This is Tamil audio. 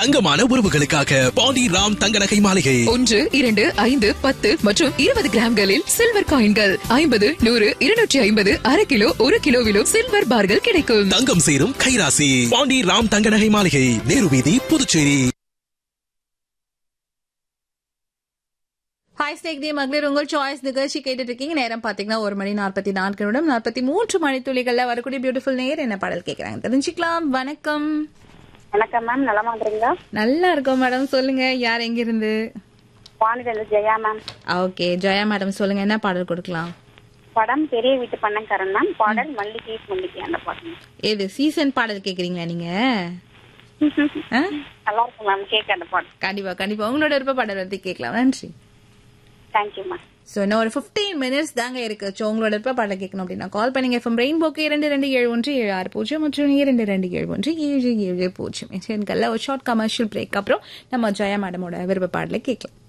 தங்கமான உறவுகளுக்காக பாண்டி ராம் தங்க நகை மாளிகை. 1, 2, 5, 10 மற்றும் 20 கிராம்களில் சில்வர் காயின்கள் 50, 100, 250, அரை கிலோ 1 கிலோவிலும் சில்வர் பார்கள் கிடைக்கும். தங்கம் சேரும் கைராசி பாண்டி ராம் தங்க நகை மாளிகை, நேரு வீதி, புதுச்சேரி. ஹாய் ஸ்நேக் மகளிர் உங்கள் சாய்ஸ் நிகழ்ச்சி கேட்டுட்டு இருக்கீங்க. நேரம் பாத்தீங்கன்னா 1:44 43 மணித்துளிகள்ல வரக்கூடிய பியூட்டிஃபுல் நேர் என்ன பாடல் கேட்கறாங்க தெரிஞ்சுக்கலாம். வணக்கம். வணக்கம் மேம், நலமா இருக்கீங்களா? நல்லா இருக்கோம் மேடம், சொல்லுங்க யார் எங்க இருந்து? வாணிலிருந்து Jaya ma'am. Okay Jaya madam சொல்லுங்க, என்ன பாடல் கொடுக்கலாம்? படம் பெரிய வீட்டு பண்ணக்காரன் மேம். பாடல் மல்லிகை மல்லிகை அந்த பாடல். ஏது சீசன் பாடல் கேக்குறீங்களா நீங்க? நல்லா இருக்கும் மேம் கேட்க அந்த பாடல். கண்டிப்பா கண்டிப்பா உங்களோட விருப்ப பாடல் வந்து கேட்கலாம். நன்றி. Thank you ma'am. ஸோ இன்னும் ஒரு 15 minutes தாங்க இருக்கு. ஸோ உங்களோட விருப்ப பாடல் கேட்கணும் அப்படின்னா கால் பண்ணுங்க. FM ரெயின்போக்கு 227176 மற்றும் 22717770 எண்கள்ல ஒரு ஷார்ட் கமர்ஷியல் பிரேக் அப்புறம் நம்ம ஜெயா மேடமோட விருப்ப பாடலை கேட்கலாம்.